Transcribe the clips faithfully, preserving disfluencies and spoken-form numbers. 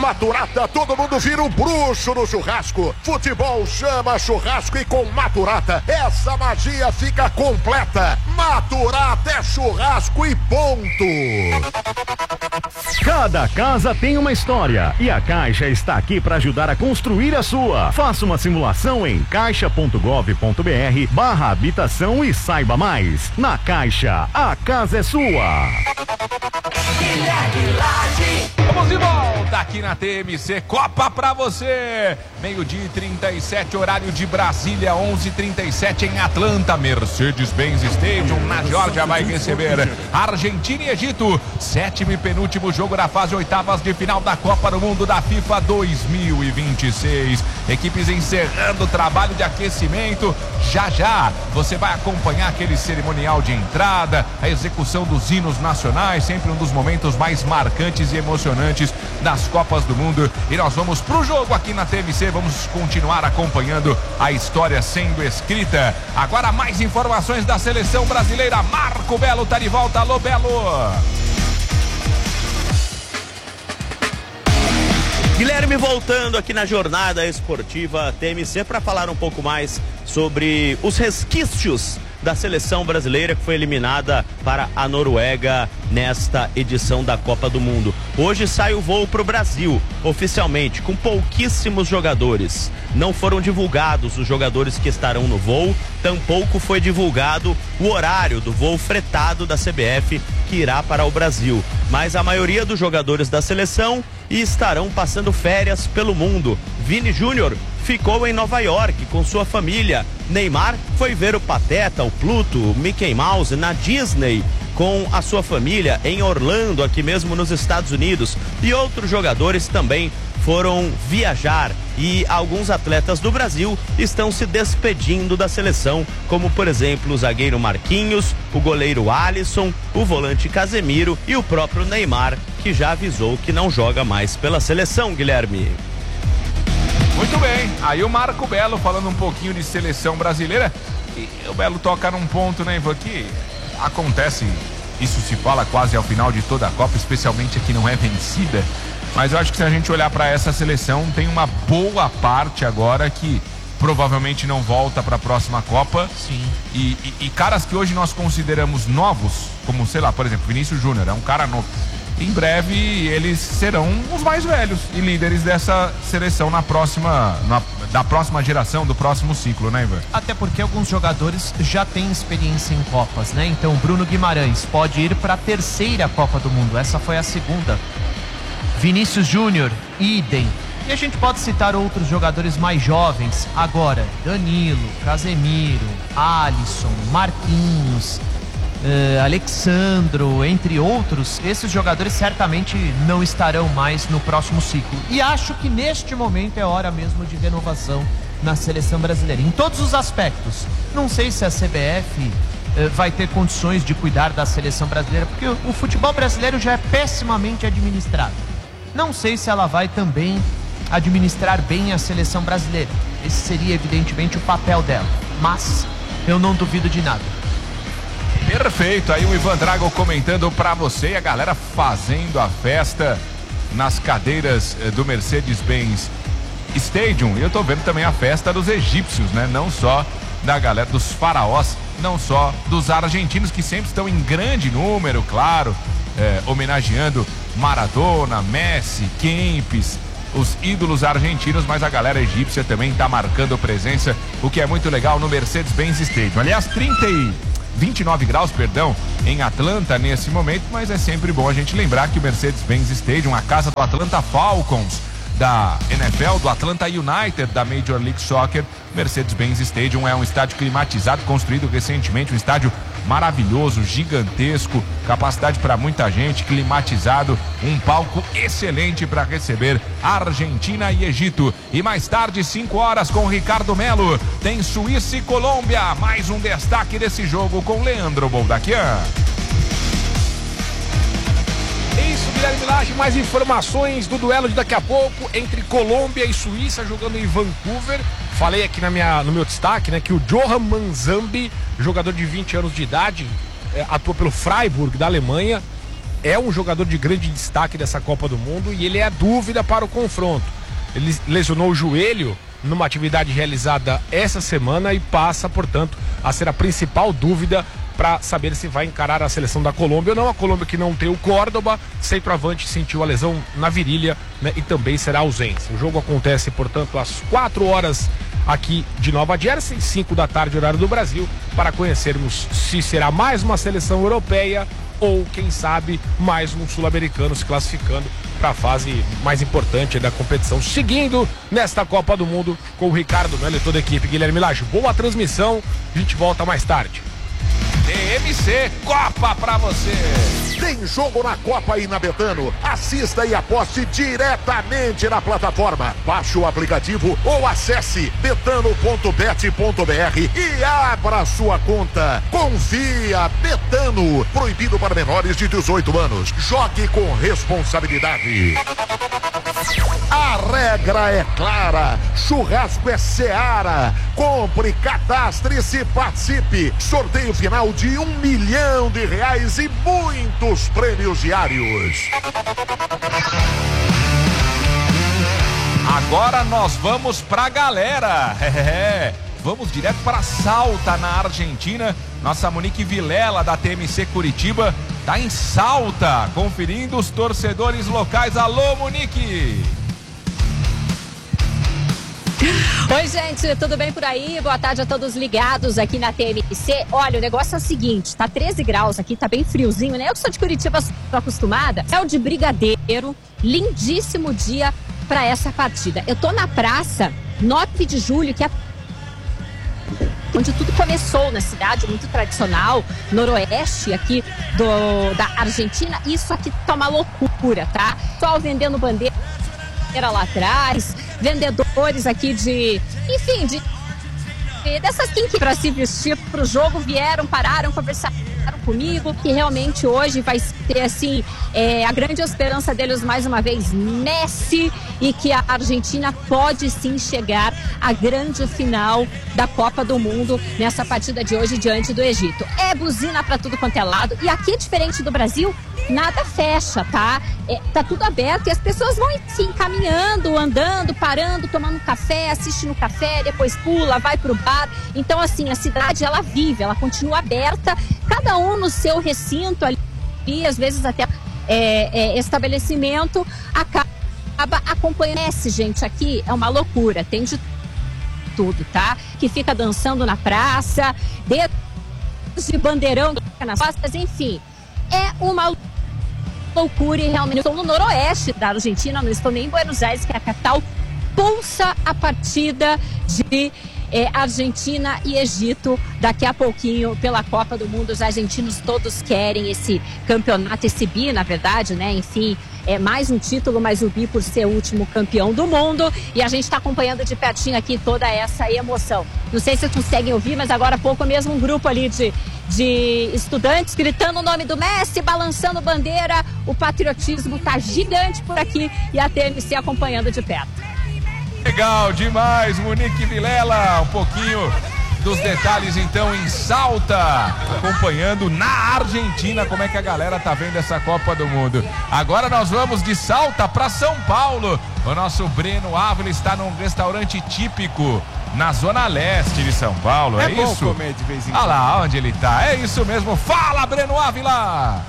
Maturata, todo mundo vira um bruxo no churrasco. Futebol chama churrasco e com Maturata, essa magia fica completa. Maturata é churrasco e ponto. Cada casa tem uma história e a Caixa está aqui para ajudar a construir a sua. Faça uma simulação em caixa ponto gov ponto br barra habitação e saiba mais. Na Caixa, a casa é sua. Vamos de volta aqui na T M C Copa pra você. Meio-dia e trinta e sete, horário de Brasília, onze e trinta e sete em Atlanta. Mercedes-Benz Stadium, na Geórgia, vai receber Argentina e Egito. Sétimo e penúltimo jogo da fase oitavas de final da Copa do Mundo da FIFA dois mil e vinte e seis. Equipes encerrando o trabalho de aquecimento. Já já você vai acompanhar aquele cerimonial de entrada, a execução dos hinos nacionais, sempre um dos momentos mais marcantes e emocionantes das Copas do Mundo. E nós vamos pro jogo aqui na T M C, vamos continuar acompanhando a história sendo escrita. Agora mais informações da seleção brasileira. Marco Belo tá de volta. Alô, Belo! Guilherme voltando aqui na jornada esportiva T M C para falar um pouco mais sobre os resquícios da seleção brasileira que foi eliminada para a Noruega nesta edição da Copa do Mundo. Hoje sai o voo para o Brasil, oficialmente, com pouquíssimos jogadores. Não foram divulgados os jogadores que estarão no voo, tampouco foi divulgado o horário do voo fretado da C B F que irá para o Brasil. Mas a maioria dos jogadores da seleção estarão passando férias pelo mundo. Vini Júnior ficou em Nova York com sua família. Neymar foi ver o Pateta, o Pluto, o Mickey Mouse na Disney com a sua família em Orlando, aqui mesmo nos Estados Unidos. E outros jogadores também foram viajar. E alguns atletas do Brasil estão se despedindo da seleção, como por exemplo o zagueiro Marquinhos, o goleiro Alisson, o volante Casemiro e o próprio Neymar, que já avisou que não joga mais pela seleção, Guilherme. Muito bem, aí o Marco Belo falando um pouquinho de seleção brasileira. E o Belo toca num ponto, né, Ivan, que acontece, isso se fala quase ao final de toda a Copa, especialmente a que não é vencida. Mas eu acho que se a gente olhar para essa seleção, tem uma boa parte agora que provavelmente não volta para a próxima Copa. Sim. E, e, e caras que hoje nós consideramos novos, como, sei lá, por exemplo, Vinícius Júnior, é um cara novo. Em breve eles serão os mais velhos e líderes dessa seleção na próxima, na, da próxima geração, do próximo ciclo, né, Ivan? Até porque alguns jogadores já têm experiência em Copas, né? Então Bruno Guimarães pode ir para a terceira Copa do Mundo, essa foi a segunda. Vinícius Júnior, idem. E a gente pode citar outros jogadores mais jovens agora: Danilo, Casemiro, Alisson, Marquinhos, Uh, Alexandro, entre outros. Esses jogadores certamente não estarão mais no próximo ciclo. E acho que neste momento é hora mesmo de renovação na seleção brasileira, em todos os aspectos. Não sei se a C B F uh, vai ter condições de cuidar da seleção brasileira, porque o, o futebol brasileiro já é pessimamente administrado. Não sei se ela vai também administrar bem a seleção brasileira. Esse seria evidentemente o papel dela, mas eu não duvido de nada. Perfeito, aí o Ivan Drago comentando pra você, a galera fazendo a festa nas cadeiras do Mercedes-Benz Stadium. E eu tô vendo também a festa dos egípcios, né? Não só da galera dos faraós, não só dos argentinos, que sempre estão em grande número, claro, é, homenageando Maradona, Messi, Kempes, os ídolos argentinos, mas a galera egípcia também tá marcando presença, o que é muito legal no Mercedes-Benz Stadium. Aliás, trinta e vinte e nove graus, perdão, em Atlanta nesse momento, mas é sempre bom a gente lembrar que o Mercedes-Benz Stadium, a casa do Atlanta Falcons da N F L, do Atlanta United da Major League Soccer, Mercedes-Benz Stadium é um estádio climatizado, construído recentemente, um estádio maravilhoso, gigantesco, capacidade para muita gente, climatizado, um palco excelente para receber Argentina e Egito. E mais tarde, cinco horas, com Ricardo Melo, tem Suíça e Colômbia. Mais um destaque desse jogo com Leandro Boldaquian. É isso, Guilherme Lage, mais informações do duelo de daqui a pouco entre Colômbia e Suíça, jogando em Vancouver. Falei aqui na minha, no meu destaque, né, que o Johan Manzambi, jogador de vinte anos de idade, é, atua pelo Freiburg da Alemanha, é um jogador de grande destaque dessa Copa do Mundo e ele é a dúvida para o confronto. Ele lesionou o joelho numa atividade realizada essa semana e passa, portanto, a ser a principal dúvida para saber se vai encarar a seleção da Colômbia ou não. A Colômbia que não tem o Córdoba, centroavante, sentiu a lesão na virilha, né, e também será ausência. O jogo acontece, portanto, às quatro horas aqui de Nova Jersey, cinco da tarde, horário do Brasil, para conhecermos se será mais uma seleção europeia ou, quem sabe, mais um sul-americano se classificando para a fase mais importante da competição. Seguindo nesta Copa do Mundo com o Ricardo Melo e toda a equipe. Guilherme Lage, boa transmissão, a gente volta mais tarde. T M C Copa pra você. Tem jogo na Copa aí na Betano. Assista e aposte diretamente na plataforma. Baixe o aplicativo ou acesse betano ponto bet ponto br e abra sua conta. Confia, Betano. Proibido para menores de dezoito anos. Jogue com responsabilidade. A regra é clara. Churrasco é Seara. Compre, cadastre-se, participe. Sorteio final de um milhão de reais e muitos prêmios diários. Agora nós vamos pra galera. É, vamos direto para Salta, na Argentina. Nossa Monique Vilela, da T M C Curitiba, tá em Salta, conferindo os torcedores locais. Alô, Monique! Oi, gente, tudo bem por aí? Boa tarde a todos ligados aqui na T M C. Olha, o negócio é o seguinte, tá treze graus aqui, tá bem friozinho, né? Eu que sou de Curitiba, sou acostumada. É o de Brigadeiro, lindíssimo dia para essa partida. Eu tô na praça nove de julho, que é onde tudo começou na cidade, muito tradicional, noroeste aqui do, da Argentina. Isso aqui tá uma loucura, tá? Só vendendo bandeira lá atrás, vendedores aqui de, enfim, de dessas quinquinhas para se vestir pro jogo, vieram, pararam, conversaram comigo, que realmente hoje vai ter, assim, é, a grande esperança deles mais uma vez, Messi, e que a Argentina pode sim chegar à grande final da Copa do Mundo nessa partida de hoje diante do Egito. É buzina para tudo quanto é lado, e aqui, diferente do Brasil, nada fecha, tá? É, tá tudo aberto e as pessoas vão sim caminhando, andando, parando, tomando café, assistindo café, depois pula, vai pro bar. Então, assim, a cidade, ela vive, ela continua aberta, cada um no seu recinto ali, e às vezes até é, é, estabelecimento, acaba acompanhando. Esse, gente, aqui é uma loucura, tem de tudo, tá? Que fica dançando na praça, de bandeirão nas costas, enfim, é uma loucura. E realmente estou no noroeste da Argentina, não estou nem em Buenos Aires, que é a capital. Pulsa a partida de é, Argentina e Egito daqui a pouquinho pela Copa do Mundo. Os argentinos todos querem esse campeonato, esse bi, na verdade, né? Enfim, é mais um título, mas o bi por ser o último campeão do mundo. E a gente está acompanhando de pertinho aqui toda essa emoção. Não sei se vocês conseguem ouvir, mas agora há pouco mesmo um grupo ali de, de estudantes gritando o nome do Messi, balançando bandeira. O patriotismo tá gigante por aqui e a T M C acompanhando de perto. Legal demais, Monique Vilela. Um pouquinho dos detalhes então em Salta, acompanhando na Argentina como é que a galera tá vendo essa Copa do Mundo. Agora nós vamos de Salta para São Paulo. O nosso Breno Ávila está num restaurante típico na zona leste de São Paulo. É, é bom isso? Comer de vez em Olha lá onde ele tá. É isso mesmo. Fala, Breno Ávila!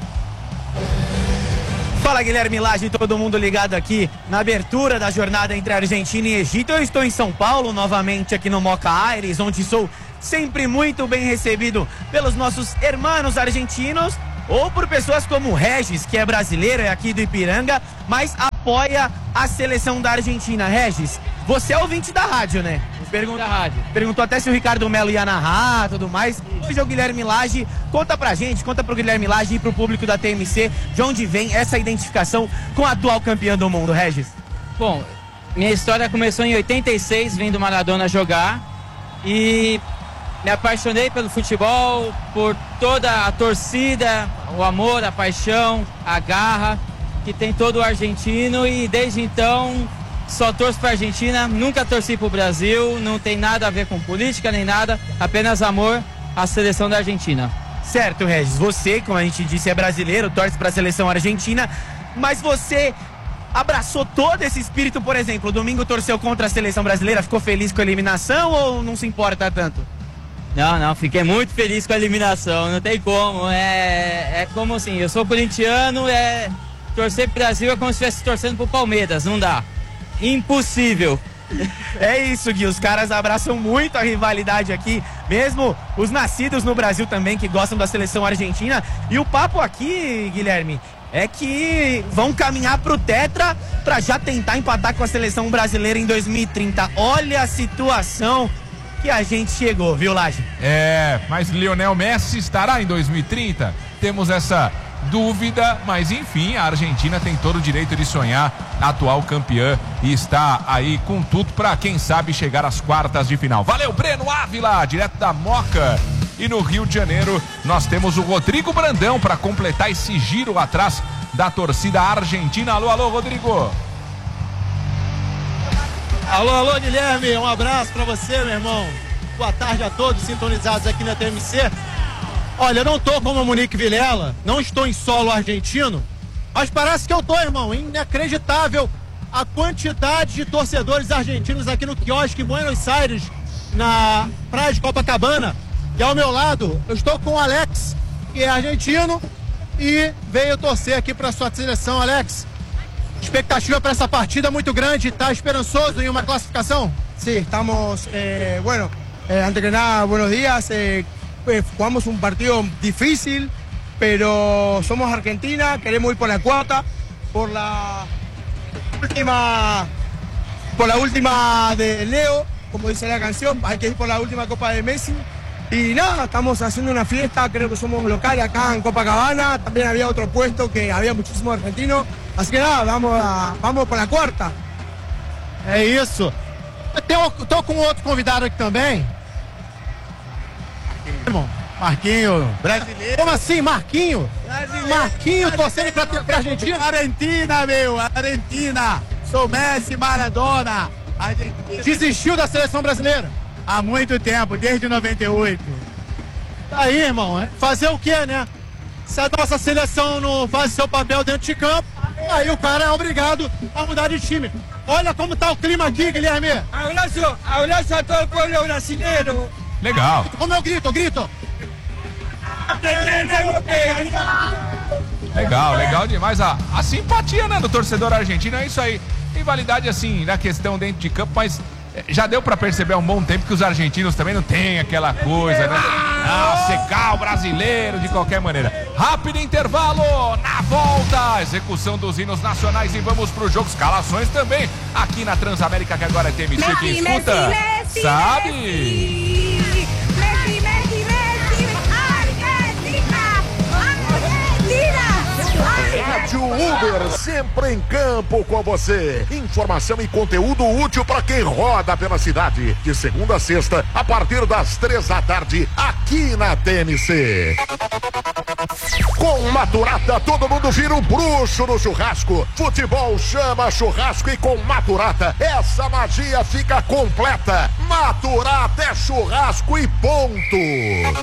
Fala, Guilherme Lage, todo mundo ligado aqui na abertura da jornada entre Argentina e Egito. Eu estou em São Paulo, novamente aqui no Moca Aires, onde sou sempre muito bem recebido pelos nossos irmãos argentinos ou por pessoas como o Regis, que é brasileiro, é aqui do Ipiranga, mas apoia a seleção da Argentina. Regis, você é ouvinte da rádio, né? Pergunta, da rádio. Perguntou até se o Ricardo Melo ia narrar, tudo mais. Hoje é o Guilherme Lage. Conta pra gente, conta pro Guilherme Lage e pro público da T M C de onde vem essa identificação com o atual campeão do mundo, Regis. Bom, minha história começou em oitenta e seis, vendo Maradona jogar, e me apaixonei pelo futebol, por toda a torcida, o amor, a paixão, a garra que tem todo o argentino, e desde então só torço para a Argentina, nunca torci para o Brasil, não tem nada a ver com política nem nada, apenas amor à seleção da Argentina. Certo, Regis, você, como a gente disse, é brasileiro, torce para a seleção argentina, mas você abraçou todo esse espírito, por exemplo, domingo torceu contra a seleção brasileira, ficou feliz com a eliminação ou não se importa tanto? Não, não, fiquei muito feliz com a eliminação, não tem como, é, é como assim, eu sou corintiano, é, torcer pro Brasil é como se estivesse torcendo pro Palmeiras, não dá, impossível. É isso, Gui, os caras abraçam muito a rivalidade aqui, mesmo os nascidos no Brasil também, que gostam da seleção argentina, e o papo aqui, Guilherme, é que vão caminhar pro Tetra pra já tentar empatar com a seleção brasileira em dois mil e trinta. Olha a situação que a gente chegou, viu, Laje? É, mas Lionel Messi estará em dois mil e trinta? Temos essa dúvida, mas enfim, a Argentina tem todo o direito de sonhar, atual campeã, e está aí com tudo para, quem sabe, chegar às quartas de final. Valeu, Breno Ávila, direto da Moca. E no Rio de Janeiro nós temos o Rodrigo Brandão para completar esse giro atrás da torcida argentina. Alô, alô, Rodrigo. Alô, alô, Guilherme, um abraço para você, meu irmão. Boa tarde a todos sintonizados aqui na T M C. Olha, eu não tô como a Monique Vilela, não estou em solo argentino, mas parece que eu tô, irmão. Inacreditável a quantidade de torcedores argentinos aqui no quiosque em Buenos Aires, na praia de Copacabana. E ao meu lado, eu estou com o Alex, que é argentino e veio torcer aqui para sua seleção. Alex, expectativa para essa partida muito grande, está esperançoso em uma classificação? Sí, estamos, eh, bueno, eh, antes que nada, buenos días. Eh, eh, jugamos un partido difícil, pero somos Argentina, queremos ir por la cuarta, por la última, por la última de Leo, como dice la canción, hay que ir por la última Copa de Messi. Y nada, estamos haciendo una fiesta, creo que somos locales acá en Copacabana, también había otro puesto que había muchísimos argentinos, así que nada, vamos, a, vamos por la cuarta. É isso. Eu tô com outro convidado aqui também. Marquinho, brasileiro. Como assim, Marquinho? Brasileiro. Marquinho torcendo pra, pra Argentina? Argentina, meu, Argentina. Sou Messi, Maradona. Argentina. Desistiu da seleção brasileira? Há muito tempo, desde noventa e oito. Tá aí, irmão, é? Fazer o quê, né? Se a nossa seleção não faz seu papel dentro de campo, aí o cara é obrigado a mudar de time. Olha como tá o clima aqui, Guilherme. Abraço, abraço a todo o povo brasileiro. Legal. Como eu grito, eu grito. Legal, legal demais. A, a simpatia, né, do torcedor argentino, é isso aí. Rivalidade, assim, na questão dentro de campo, mas já deu pra perceber há um bom tempo que os argentinos também não tem aquela coisa, né? Ah, secar o brasileiro de qualquer maneira. Rápido intervalo, na volta, execução dos hinos nacionais e vamos pro jogo. Escalações também aqui na Transamérica, que agora é T M C. Quem escuta Messi, sabe. Messi, Messi, Messi, Messi, Argentina, Argentina. Rádio Uber, sempre em campo com você. Informação e conteúdo útil para quem roda pela cidade. De segunda a sexta, a partir das três da tarde, aqui na T M C. Com Maturata, todo mundo vira um bruxo no churrasco. Futebol chama churrasco e com Maturata, essa magia fica completa. Maturata é churrasco e ponto.